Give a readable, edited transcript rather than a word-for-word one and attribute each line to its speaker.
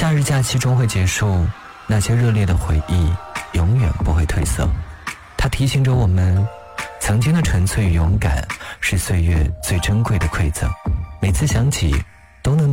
Speaker 1: 假日假期终会结束，那些热烈的回忆永远不会褪色。它提醒着我们，曾经的纯粹与勇敢是岁月最珍贵的馈赠，每次想起都能